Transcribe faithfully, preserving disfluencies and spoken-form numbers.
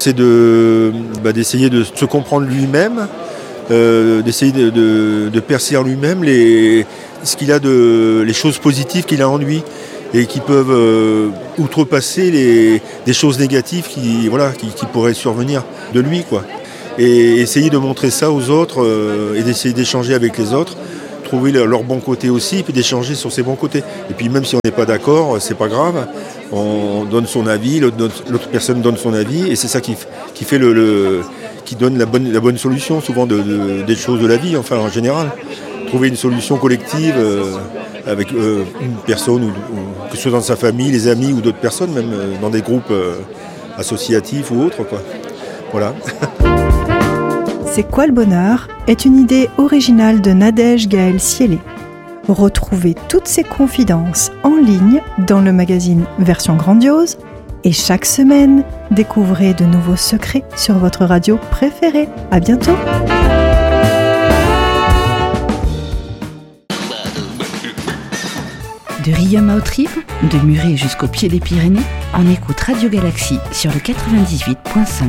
c'est de, bah, d'essayer de se comprendre lui-même, euh, d'essayer de, de, de percer en lui-même les, ce qu'il a de, les choses positives qu'il a en lui et qui peuvent euh, outrepasser les, des choses négatives qui, voilà, qui, qui pourraient survenir de lui, quoi. Et essayer de montrer ça aux autres euh, et d'essayer d'échanger avec les autres, trouver leur, leur bon côté aussi, et puis d'échanger sur ses bons côtés. Et puis même si on n'est pas d'accord, c'est pas grave, on donne son avis, l'autre, l'autre personne donne son avis, et c'est ça qui, qui fait le, le qui donne la bonne, la bonne solution souvent de, de, des choses de la vie, enfin en général. Trouver une solution collective euh, avec euh, une personne, ou, ou, que ce soit dans sa famille, les amis ou d'autres personnes, même euh, dans des groupes euh, associatifs ou autres, quoi. Voilà. C'est quoi le bonheur est une idée originale de Nadège Gaël Siélé. Retrouvez toutes ses confidences en ligne dans le magazine Version Grandiose et chaque semaine, découvrez de nouveaux secrets sur votre radio préférée. À bientôt. De Riom à Haute-Rive, de Muret jusqu'au pied des Pyrénées, on écoute Radio Galaxie sur le quatre-vingt-dix-huit virgule cinq.